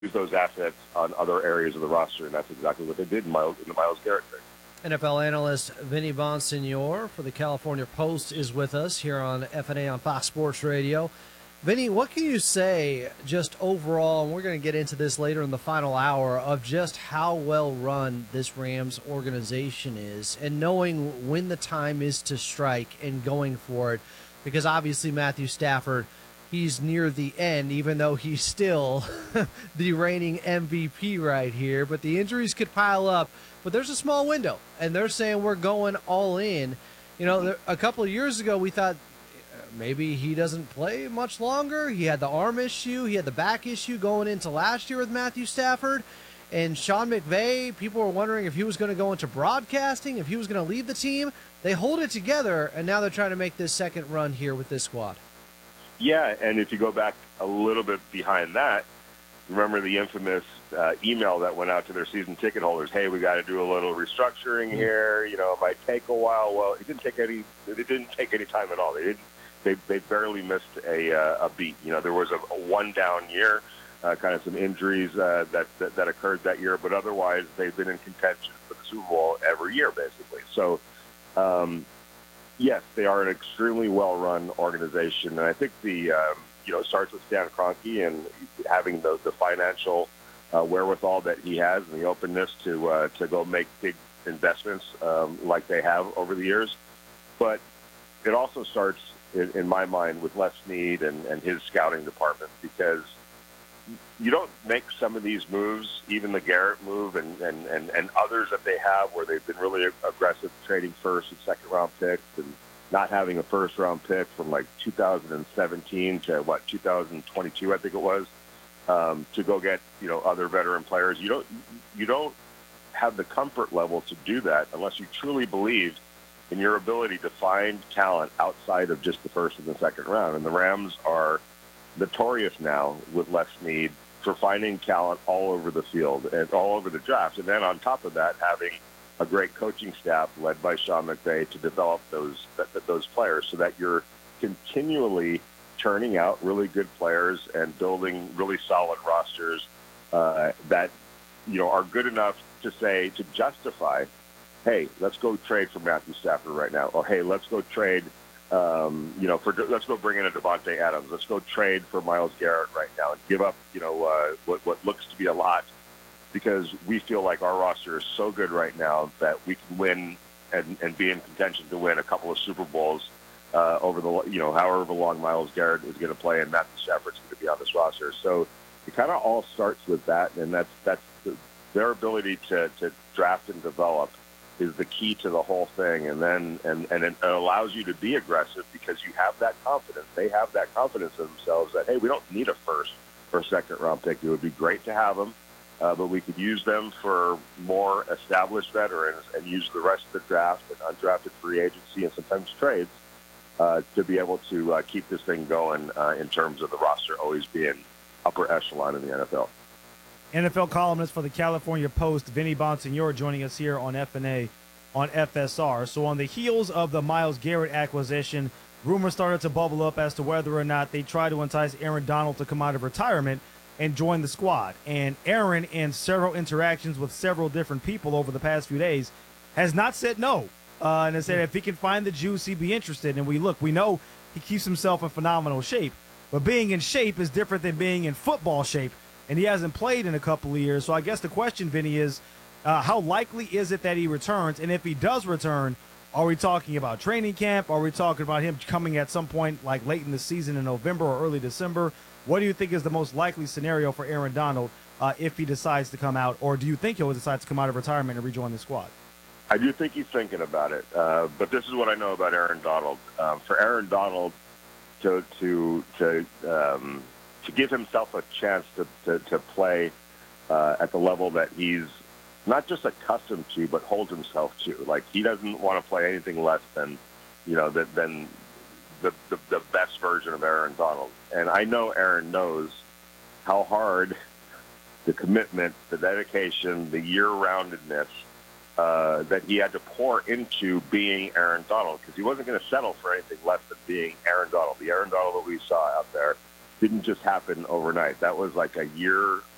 use those assets on other areas of the roster, and that's exactly what they did in the Myles Garrett trade. NFL analyst Vinny Bonsignore for the California Post is with us here on FNA on Fox Sports Radio. Vinny, what can you say just overall, and we're going to get into this later in the final hour, of just how well run this Rams organization is and knowing when the time is to strike and going for it? Because obviously Matthew Stafford, he's near the end, even though he's still the reigning MVP right here. But the injuries could pile up. But there's a small window, and they're saying we're going all in. You know, a couple of years ago, we thought maybe he doesn't play much longer. He had the arm issue. He had the back issue going into last year with Matthew Stafford. And Sean McVay, people were wondering if he was going to go into broadcasting, if he was going to leave the team. They hold it together, and now they're trying to make this second run here with this squad. Yeah, and if you go back a little bit behind that, remember the infamous email that went out to their season ticket holders, hey, we got to do a little restructuring here, you know, it might take a while. Well, it didn't take any time at all. They barely missed a beat. You know, there was a one down year, kind of some injuries that occurred that year, but otherwise they've been in contention for the Super Bowl every year, basically. So, yes, they are an extremely well-run organization, and I think it starts with Stan Kroenke and having the financial wherewithal that he has and the openness to go make big investments like they have over the years. But it also starts, in my mind, with Les Snead and his scouting department, because you don't make some of these moves, even the Garrett move and others that they have where they've been really aggressive trading first and second round picks and not having a first round pick from like 2017 to 2022, I think it was, to go get, other veteran players. You don't have the comfort level to do that unless you truly believe in your ability to find talent outside of just the first and the second round. And the Rams are notorious now with Les Snead for finding talent all over the field and all over the draft. And then on top of that, having a great coaching staff led by Sean McVay to develop those players so that you're continually churning out really good players and building really solid rosters that, are good enough to justify, hey, let's go trade for Matthew Stafford right now. Or, hey, let's go trade, let's go bring in a Devontae Adams. Let's go trade for Myles Garrett right now and give up, what looks to be a lot, because we feel like our roster is so good right now that we can win and be in contention to win a couple of Super Bowls over the, however long Myles Garrett is going to play and Matthew Stafford's going to be on this roster. So it kind of all starts with that, and that's their ability to draft and develop is the key to the whole thing. And then and it allows you to be aggressive because you have that confidence. They have that confidence in themselves that, hey, we don't need a first or second round pick. It would be great to have them, but we could use them for more established veterans and use the rest of the draft and undrafted free agency and sometimes trades to be able to keep this thing going in terms of the roster always being upper echelon in the NFL. NFL columnist for the California Post, Vinny Bonsignore, joining us here on FNA on FSR. So on the heels of the Myles Garrett acquisition, rumors started to bubble up as to whether or not they try to entice Aaron Donald to come out of retirement and join the squad. And Aaron, in several interactions with several different people over the past few days, has not said no. And has said if he can find the juice, he'd be interested. And we know he keeps himself in phenomenal shape. But being in shape is different than being in football shape. And he hasn't played in a couple of years. So I guess the question, Vinny, is how likely is it that he returns? And if he does return, are we talking about training camp? Are we talking about him coming at some point like late in the season in November or early December? What do you think is the most likely scenario for Aaron Donald if he decides to come out? Or do you think he'll decide to come out of retirement and rejoin the squad? I do think he's thinking about it. But this is what I know about Aaron Donald. For Aaron Donald to give himself a chance to play at the level that he's not just accustomed to, but holds himself to. Like, he doesn't want to play anything less than, than the best version of Aaron Donald. And I know Aaron knows how hard the commitment, the dedication, the year-roundedness that he had to pour into being Aaron Donald, because he wasn't going to settle for anything less than being Aaron Donald. The Aaron Donald that we saw out there didn't just happen overnight. That was like a year